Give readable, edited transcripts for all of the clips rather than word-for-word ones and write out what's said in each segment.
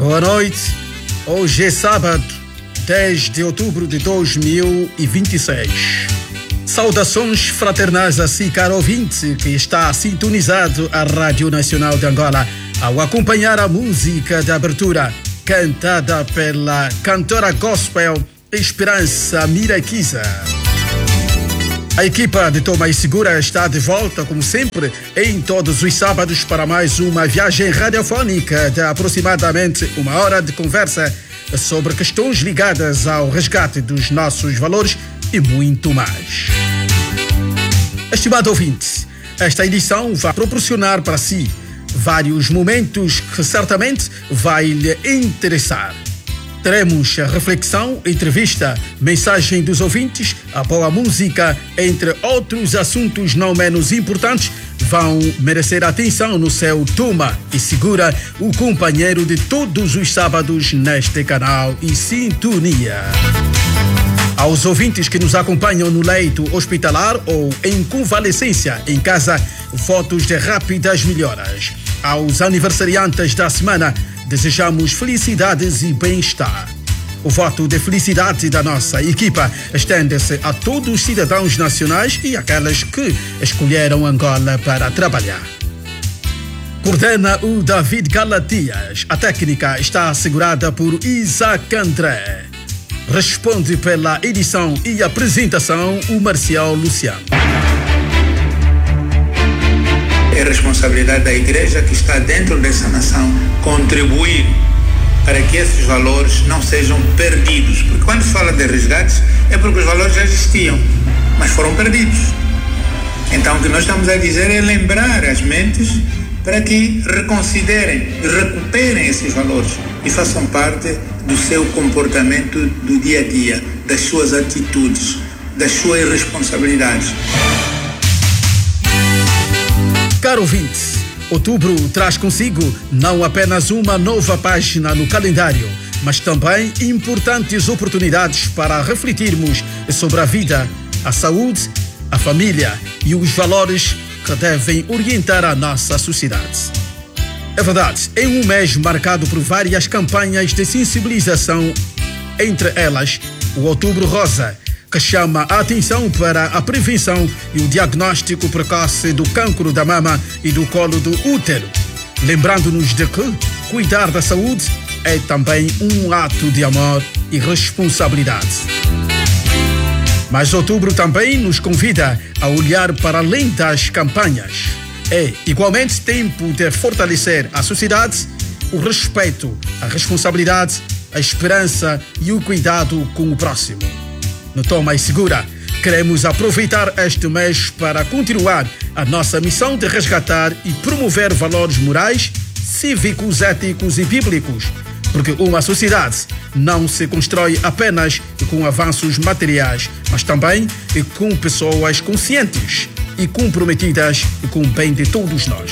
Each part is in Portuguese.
Boa noite. Hoje é sábado, 10 de outubro de 2026. Saudações fraternais a si, caro ouvinte, que está sintonizado à Rádio Nacional de Angola ao acompanhar a música de abertura cantada pela cantora gospel Esperança Miraquiza. A equipa de Toma e Segura está de volta, como sempre, em todos os sábados para mais uma viagem radiofónica de aproximadamente uma hora de conversa sobre questões ligadas ao resgate dos nossos valores e muito mais. Estimado ouvinte, esta edição vai proporcionar para si vários momentos que certamente vai lhe interessar. Teremos a reflexão, entrevista, mensagem dos ouvintes, a boa música, entre outros assuntos não menos importantes, vão merecer atenção no seu Toma e Segura, o companheiro de todos os sábados neste canal e sintonia. Aos ouvintes que nos acompanham no leito hospitalar ou em convalescência em casa, votos de rápidas melhoras. Aos aniversariantes da semana, desejamos felicidades e bem-estar. O voto de felicidade da nossa equipa estende-se a todos os cidadãos nacionais e aqueles que escolheram Angola para trabalhar. Coordena o David Galatias. A técnica está assegurada por Isaac André. Responde pela edição e apresentação o Marcial Luciano. É responsabilidade da Igreja que está dentro dessa nação contribuir para que esses valores não sejam perdidos. Porque quando se fala de resgates é porque os valores já existiam, mas foram perdidos. Então o que nós estamos a dizer é lembrar as mentes para que reconsiderem e recuperem esses valores e façam parte do seu comportamento do dia a dia, das suas atitudes, das suas responsabilidades. Caro ouvinte, outubro traz consigo não apenas uma nova página no calendário, mas também importantes oportunidades para refletirmos sobre a vida, a saúde, a família e os valores que devem orientar a nossa sociedade. É verdade, em um mês marcado por várias campanhas de sensibilização, entre elas o Outubro Rosa, que chama a atenção para a prevenção e o diagnóstico precoce do cancro da mama e do colo do útero, lembrando-nos de que cuidar da saúde é também um ato de amor e responsabilidade. Mas outubro também nos convida a olhar para além das campanhas. É igualmente tempo de fortalecer a sociedade, o respeito, a responsabilidade, a esperança e o cuidado com o próximo. No Toma e Segura, queremos aproveitar este mês para continuar a nossa missão de resgatar e promover valores morais, cívicos, éticos e bíblicos, porque uma sociedade não se constrói apenas com avanços materiais, mas também com pessoas conscientes e comprometidas com o bem de todos nós.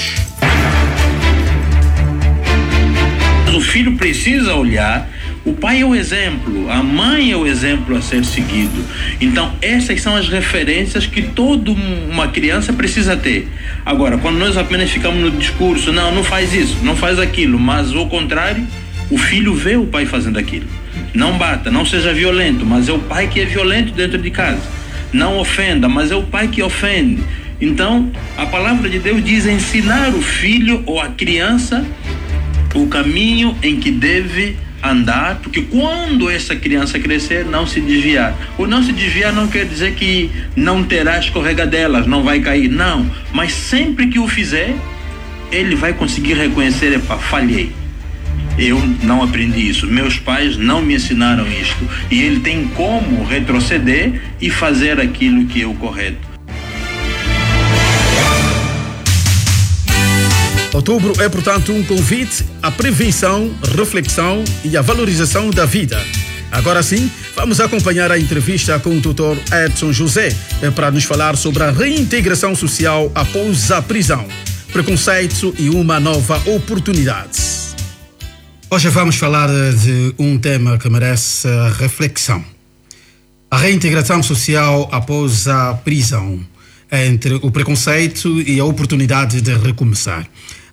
O filho precisa olhar. O pai é o exemplo, a mãe é o exemplo a ser seguido. Então, essas são as referências que toda uma criança precisa ter. Agora, quando nós apenas ficamos no discurso, não faz isso, não faz aquilo, mas ao contrário, o filho vê o pai fazendo aquilo. Não bata, não seja violento, mas é o pai que é violento dentro de casa. Não ofenda, mas é o pai que ofende. Então, a palavra de Deus diz ensinar o filho ou a criança o caminho em que deve andar, porque quando essa criança crescer, não se desviar. O não se desviar não quer dizer que não terá escorregadelas, não vai cair, não. Mas sempre que o fizer, ele vai conseguir reconhecer, epa, falhei. Eu não aprendi isso, meus pais não me ensinaram isto. E ele tem como retroceder e fazer aquilo que é o correto. Outubro é, portanto, um convite à prevenção, reflexão e à valorização da vida. Agora sim, vamos acompanhar a entrevista com o Dr. Edson José para nos falar sobre a reintegração social após a prisão, preconceito e uma nova oportunidade. Hoje vamos falar de um tema que merece reflexão. A reintegração social após a prisão, entre o preconceito e a oportunidade de recomeçar.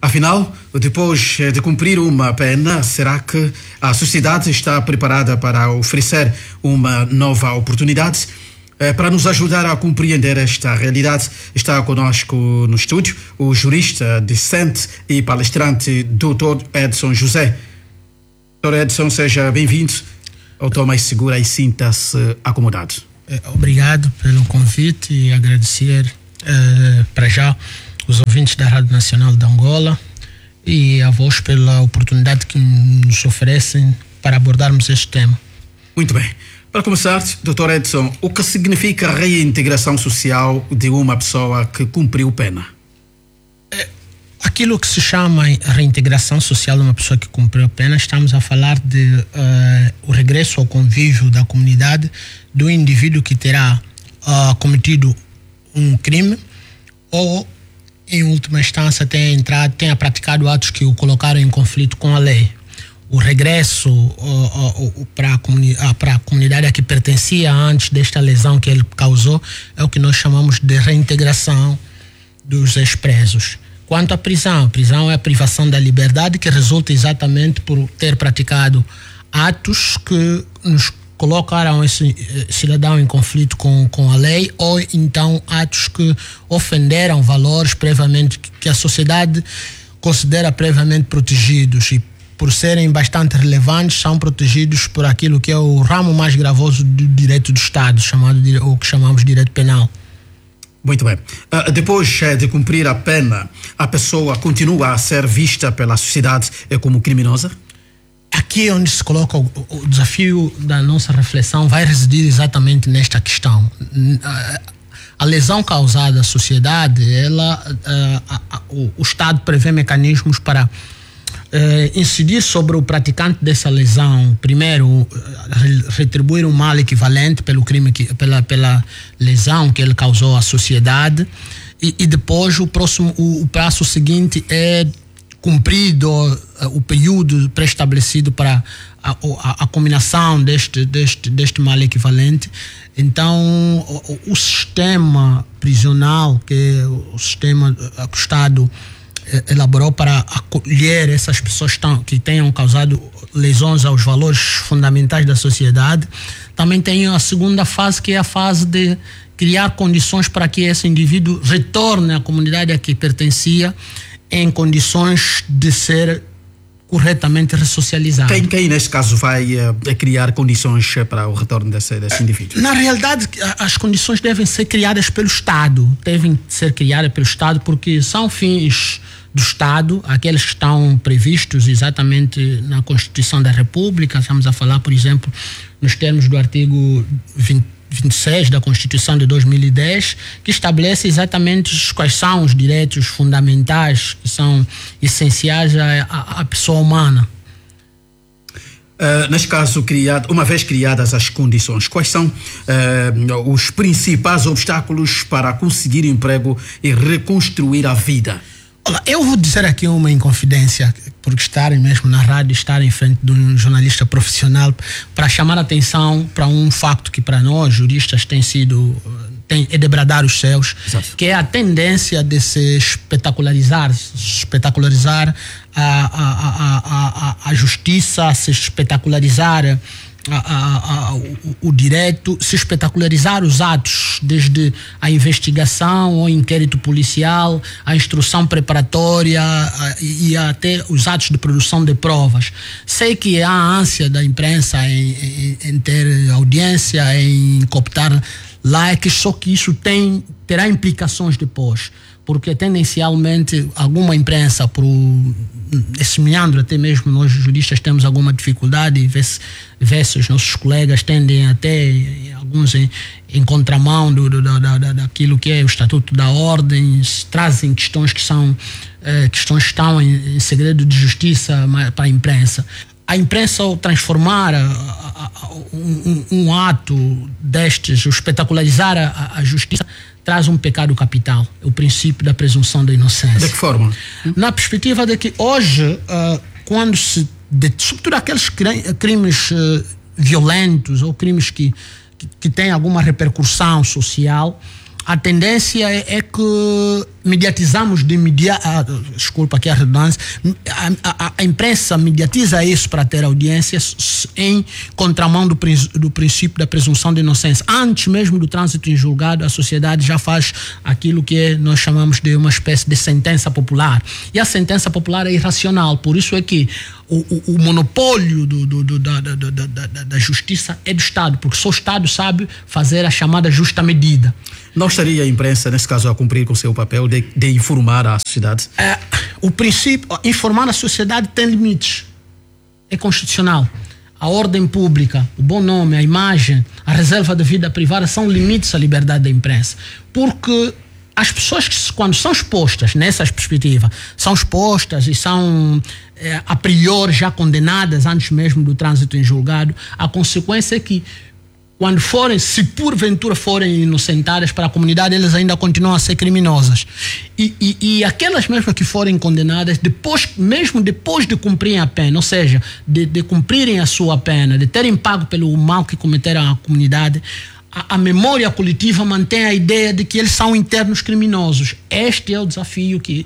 Afinal, depois de cumprir uma pena, será que a sociedade está preparada para oferecer uma nova oportunidade? Para nos ajudar a compreender esta realidade, está conosco no estúdio o jurista, discente e palestrante Dr. Edson José. Dr. Edson, seja bem-vindo ao Toma e Segura e sinta-se acomodado. Obrigado pelo convite e agradecer para já os ouvintes da Rádio Nacional de Angola e a vós pela oportunidade que nos oferecem para abordarmos este tema. Muito bem. Para começar, Dr. Edson, o que significa a reintegração social de uma pessoa que cumpriu pena? Aquilo que se chama reintegração social de uma pessoa que cumpriu a pena, estamos a falar de o regresso ao convívio da comunidade do indivíduo que terá cometido um crime ou, em última instância, tenha praticado atos que o colocaram em conflito com a lei. O regresso para a comunidade a que pertencia antes desta lesão que ele causou é o que nós chamamos de reintegração dos ex-presos. Quanto à prisão, a prisão é a privação da liberdade que resulta exatamente por ter praticado atos que nos colocaram esse cidadão em conflito com a lei ou então atos que ofenderam valores previamente que a sociedade considera previamente protegidos e por serem bastante relevantes são protegidos por aquilo que é o ramo mais gravoso do direito do Estado, o que chamamos de direito penal. Muito bem. Depois de cumprir a pena, a pessoa continua a ser vista pela sociedade como criminosa? Aqui onde se coloca o desafio da nossa reflexão vai residir exatamente nesta questão. A lesão causada à sociedade, o Estado prevê mecanismos para incidir sobre o praticante dessa lesão. Primeiro, retribuir um mal equivalente pelo crime pela lesão que ele causou à sociedade e depois o passo seguinte é cumprido o período pré-estabelecido para a combinação deste mal equivalente. Então o sistema prisional, que é o sistema que o Estado elaborou para acolher essas pessoas que tenham causado lesões aos valores fundamentais da sociedade, também tem a segunda fase, que é a fase de criar condições para que esse indivíduo retorne à comunidade a que pertencia em condições de ser corretamente ressocializado. Quem neste caso vai criar condições para o retorno desse indivíduo? Na realidade, as condições devem ser criadas pelo Estado, porque são fins do Estado, aqueles que estão previstos exatamente na Constituição da República. Estamos a falar, por exemplo, nos termos do artigo 26 da Constituição de 2010, que estabelece exatamente quais são os direitos fundamentais que são essenciais à pessoa humana. Neste caso, uma vez criadas as condições, quais são os principais obstáculos para conseguir emprego e reconstruir a vida? Olha, eu vou dizer aqui uma inconfidência, porque estarem mesmo na rádio, estar em frente de um jornalista profissional, para chamar a atenção para um facto que para nós, juristas, é de bradar os céus. Exato. Que é a tendência de se espetacularizar a justiça, se espetacularizar o direito, se espetacularizar os atos, desde a investigação, o inquérito policial, a instrução preparatória e até os atos de produção de provas. Sei que há ânsia da imprensa em ter audiência, em cooptar likes, só que isso terá implicações depois, porque tendencialmente alguma imprensa, por esse meandro, até mesmo nós juristas temos alguma dificuldade e vê-se os nossos colegas tendem até alguns em contramão daquilo que é o Estatuto da Ordem, trazem questões que estão em segredo de justiça para a imprensa. A imprensa, ao transformar um ato destes, o espetacularizar a justiça, traz um pecado capital, o princípio da presunção da inocência. De que forma? Na perspectiva de que hoje, quando sobretudo aqueles crimes violentos ou crimes que têm alguma repercussão social, a tendência é que mediatizamos de imediato, desculpa aqui a redundância, a imprensa mediatiza isso para ter audiências em contramão do princípio da presunção de inocência. Antes mesmo do trânsito em julgado, a sociedade já faz aquilo que nós chamamos de uma espécie de sentença popular. E a sentença popular é irracional, por isso é que o monopólio da justiça é do Estado, porque só o Estado sabe fazer a chamada justa medida. Não estaria a imprensa, nesse caso, a cumprir com o seu papel de informar a sociedade? O princípio, informar a sociedade tem limites. É constitucional. A ordem pública, o bom nome, a imagem, a reserva da vida privada são limites à liberdade da imprensa. Porque as pessoas que, quando são expostas nessas perspectivas, são expostas e são a priori já condenadas antes mesmo do trânsito em julgado, a consequência é que quando forem, se porventura forem inocentadas para a comunidade, elas ainda continuam a ser criminosas. E aquelas mesmas que forem condenadas, mesmo depois de cumprirem a pena, ou seja, de cumprirem a sua pena, de terem pago pelo mal que cometeram à comunidade, a memória coletiva mantém a ideia de que eles são internos criminosos. Este é o desafio que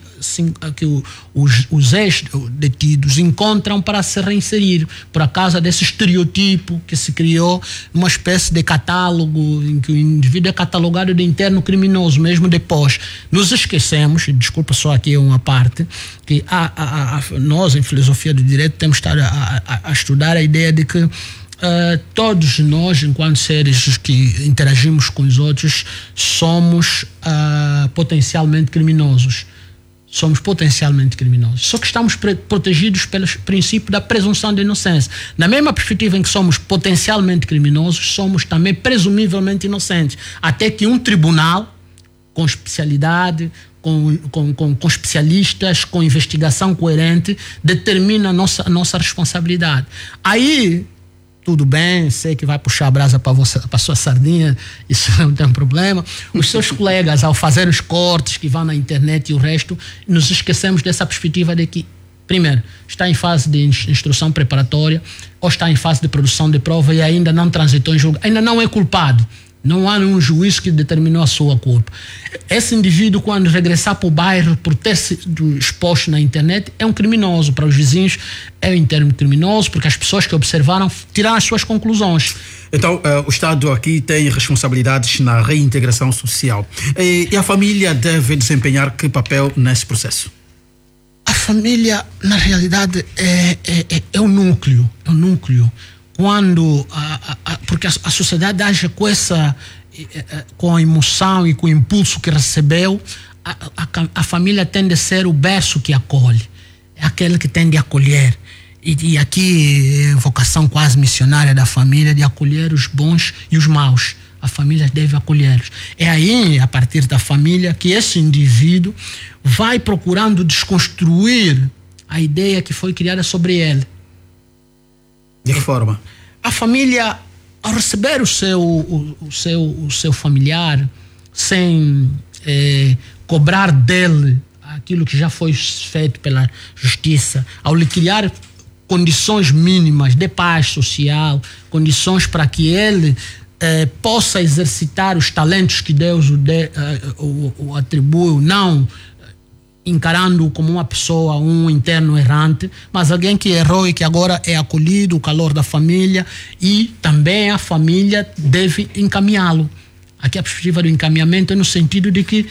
os ex-detidos encontram para se reinserir, por causa desse estereotipo que se criou, uma espécie de catálogo em que o indivíduo é catalogado de interno criminoso, mesmo depois. Nos esquecemos, desculpa só aqui uma parte, que nós, em filosofia do direito, temos estado a estudar a ideia de que todos nós, enquanto seres que interagimos com os outros, somos potencialmente criminosos. Somos potencialmente criminosos. Só que estamos protegidos pelo princípio da presunção de inocência. Na mesma perspectiva em que somos potencialmente criminosos, somos também presumivelmente inocentes. Até que um tribunal, com especialidade, com especialistas, com investigação coerente, determina a nossa responsabilidade. Aí, tudo bem, sei que vai puxar a brasa para a sua sardinha, isso não tem problema. Os seus colegas, ao fazer os cortes que vão na internet e o resto, nos esquecemos dessa perspectiva de que, primeiro, está em fase de instrução preparatória ou está em fase de produção de prova e ainda não transitou em julgamento, ainda não é culpado. Não há nenhum juiz que determinou a sua culpa. Esse indivíduo, quando regressar para o bairro por ter sido exposto na internet, é um criminoso. Para os vizinhos, é um interno criminoso, porque as pessoas que observaram tiraram as suas conclusões. Então, o Estado aqui tem responsabilidades na reintegração social. E a família deve desempenhar que papel nesse processo? A família, na realidade, é o núcleo. É o núcleo. Quando porque a sociedade age com a emoção e com o impulso que recebeu, a família tende a ser o berço que acolhe, é aquele que tende a acolher, e aqui vocação quase missionária da família, de acolher os bons e os maus. A família deve acolhê-los. É aí, a partir da família, que esse indivíduo vai procurando desconstruir a ideia que foi criada sobre ele. De que forma? A família, ao receber o seu familiar, sem cobrar dele aquilo que já foi feito pela justiça, ao lhe criar condições mínimas de paz social, condições para que ele possa exercitar os talentos que Deus o atribuiu, não encarando-o como uma pessoa, um interno errante, mas alguém que errou e que agora é acolhido, o calor da família, e também a família deve encaminhá-lo. Aqui a perspectiva do encaminhamento é no sentido de que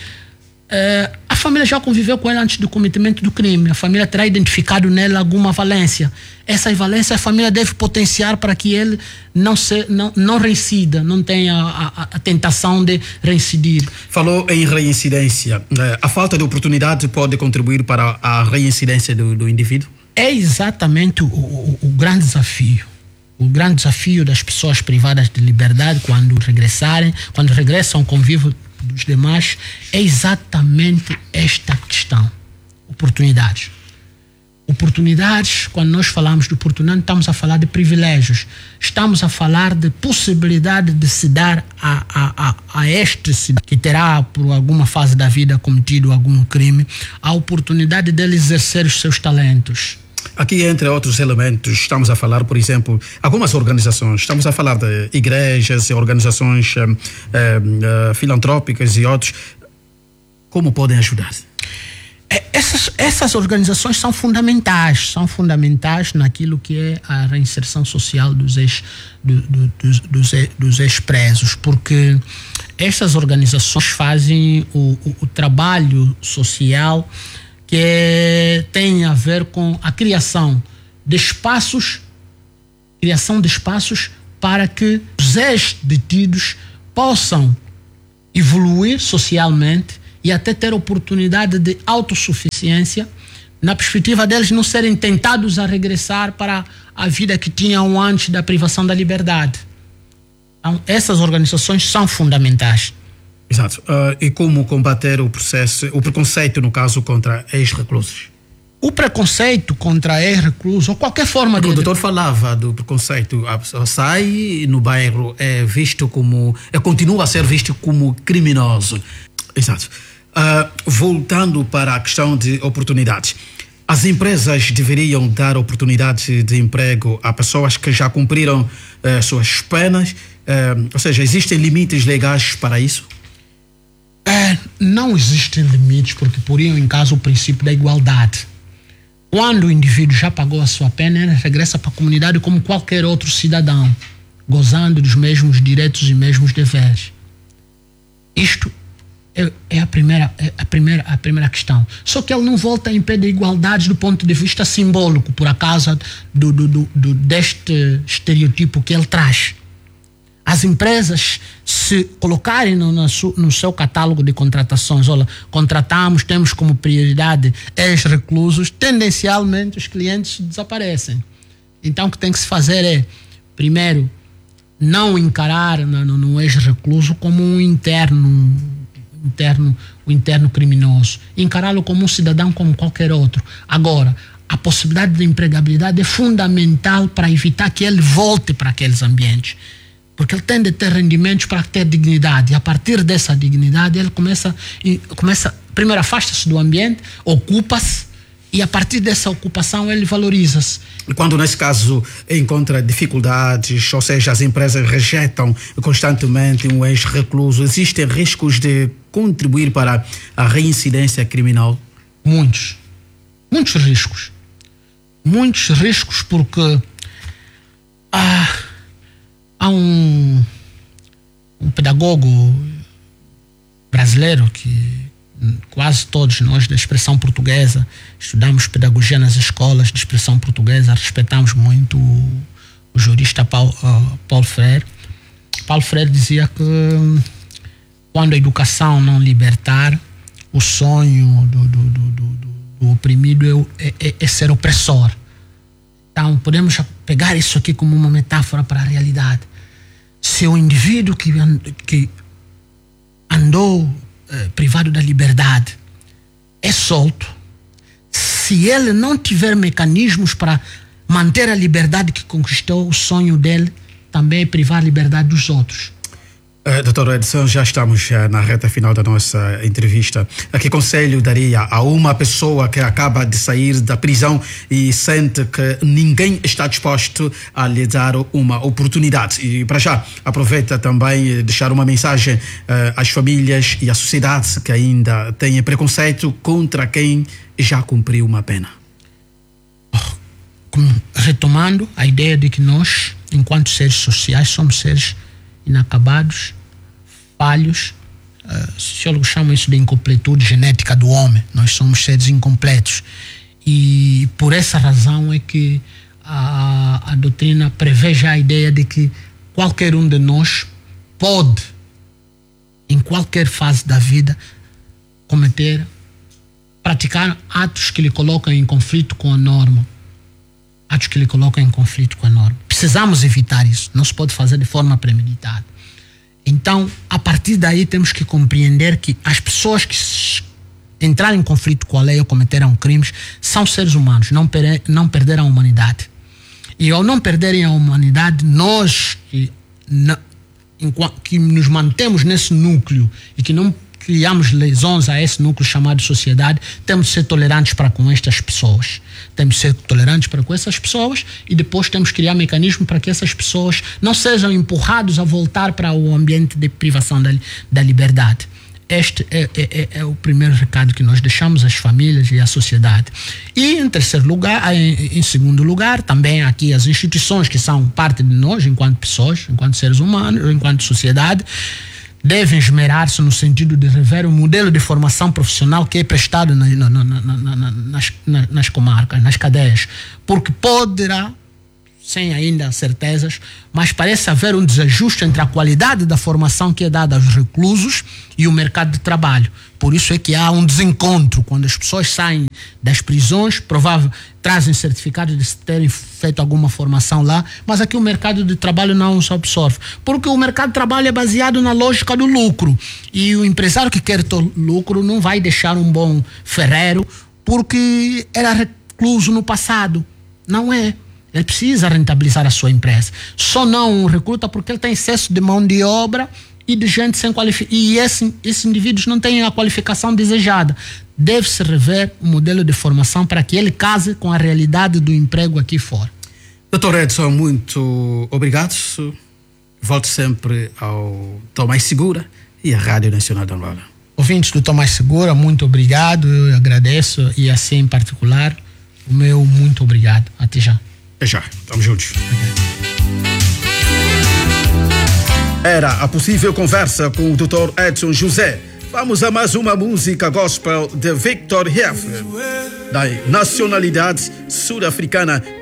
a família já conviveu com ele antes do cometimento do crime, a família terá identificado nele alguma valência. Essa valência a família deve potenciar para que ele não reincida, não tenha a tentação de reincidir. Falou em reincidência. A falta de oportunidade pode contribuir para a reincidência do indivíduo? É exatamente o grande desafio. O grande desafio das pessoas privadas de liberdade quando regressam ao convívio dos demais, é exatamente esta questão. Oportunidades. Oportunidades, quando nós falamos de oportunidade, estamos a falar de privilégios. Estamos a falar de possibilidade de se dar a este que terá, por alguma fase da vida, cometido algum crime, a oportunidade dele exercer os seus talentos. Aqui, entre outros elementos, estamos a falar, por exemplo, algumas organizações, estamos a falar de igrejas e organizações filantrópicas e outros. Como podem ajudar? Essas organizações são fundamentais naquilo que é a reinserção social dos ex-presos, porque essas organizações fazem o trabalho social que tem a ver com a criação de espaços para que os ex-detidos possam evoluir socialmente e até ter oportunidade de autossuficiência, na perspectiva deles não serem tentados a regressar para a vida que tinham antes da privação da liberdade. Então, essas organizações são fundamentais. Exato. E como combater o preconceito, no caso, contra ex-reclusos? O preconceito contra ex-reclusos, ou qualquer forma de... O doutor falava do preconceito. A pessoa sai no bairro, continua a ser visto como criminoso. Exato. Voltando para a questão de oportunidades. As empresas deveriam dar oportunidade de emprego a pessoas que já cumpriram suas penas? Ou seja, existem limites legais para isso? Não existem limites, porque poriam em causa o princípio da igualdade. Quando o indivíduo já pagou a sua pena, ele regressa para a comunidade como qualquer outro cidadão, gozando dos mesmos direitos e mesmos deveres. Isto é a primeira questão. Só que ele não volta em pé de igualdade do ponto de vista simbólico, por causa deste estereotipo que ele traz. As empresas, se colocarem no seu catálogo de contratações, olha, temos como prioridade ex-reclusos, tendencialmente os clientes desaparecem. Então o que tem que se fazer é, primeiro, não encarar no ex-recluso como um interno criminoso, encará-lo como um cidadão como qualquer outro. Agora, a possibilidade de empregabilidade é fundamental para evitar que ele volte para aqueles ambientes, porque ele tem de ter rendimentos para ter dignidade, e a partir dessa dignidade ele começa primeiro afasta-se do ambiente, ocupa-se, e a partir dessa ocupação ele valoriza-se. Quando nesse caso encontra dificuldades, ou seja, as empresas rejeitam constantemente um ex-recluso, existem riscos de contribuir para a reincidência criminal? Muitos riscos. Muitos riscos, porque há um pedagogo brasileiro que quase todos nós da expressão portuguesa estudamos pedagogia nas escolas de expressão portuguesa, respeitamos muito o jurista Paulo Freire. Paulo Freire dizia que quando a educação não libertar, o sonho do oprimido é ser opressor. Então podemos pegar isso aqui como uma metáfora para a realidade. Se o indivíduo que andou privado da liberdade é solto, se ele não tiver mecanismos para manter a liberdade que conquistou, o sonho dele também é privar a liberdade dos outros. Doutor Edson, já estamos na reta final da nossa entrevista. Que conselho daria a uma pessoa que acaba de sair da prisão e sente que ninguém está disposto a lhe dar uma oportunidade? E para já, aproveita também deixar uma mensagem às famílias e à sociedade que ainda têm preconceito contra quem já cumpriu uma pena. Retomando a ideia de que nós, enquanto seres sociais, somos seres inacabados, falhos. Sociólogos chamam isso de incompletude genética do homem. Nós somos seres incompletos, e por essa razão é que a doutrina prevê já a ideia de que qualquer um de nós pode, em qualquer fase da vida, praticar atos que lhe colocam em conflito com a norma. Precisamos evitar isso. Não se pode fazer de forma premeditada. Então, a partir daí, temos que compreender que as pessoas que entraram em conflito com a lei ou cometeram crimes são seres humanos, não perderam a humanidade. E ao não perderem a humanidade, nós que nos mantemos nesse núcleo e que criamos lesões a esse núcleo chamado sociedade, temos de ser tolerantes para com estas pessoas. Temos de ser tolerantes para com essas pessoas e depois temos que criar mecanismos para que essas pessoas não sejam empurrados a voltar para o ambiente de privação da liberdade. Este é o primeiro recado que nós deixamos às famílias e à sociedade. E em segundo lugar, também aqui as instituições que são parte de nós, enquanto pessoas, enquanto seres humanos, enquanto sociedade, devem esmerar-se no sentido de rever o modelo de formação profissional que é prestado nas comarcas, nas cadeias, porque poderá, sem ainda certezas, mas parece haver um desajuste entre a qualidade da formação que é dada aos reclusos e o mercado de trabalho. Por isso é que há um desencontro quando as pessoas saem das prisões, trazem certificados de terem feito alguma formação lá, mas aqui o mercado de trabalho não os absorve, porque o mercado de trabalho é baseado na lógica do lucro, e o empresário que quer lucro não vai deixar um bom ferreiro porque era recluso no passado. Não é. Ele precisa rentabilizar a sua empresa. Só não recruta porque ele tem excesso de mão de obra e de gente sem qualificação. E esses indivíduos não têm a qualificação desejada. Deve-se rever o modelo de formação para que ele case com a realidade do emprego aqui fora. Dr. Edson, muito obrigado. Volte sempre ao Tom Mais Segura e à Rádio Nacional de Angola. Ouvintes do Tom Mais Segura, muito obrigado. Eu agradeço, e assim em particular, o meu muito obrigado. Até já. Até já, estamos juntos. Era a possível conversa com o Dr. Edson José. Vamos a mais uma música gospel de Victor Heffer, da nacionalidade sul-africana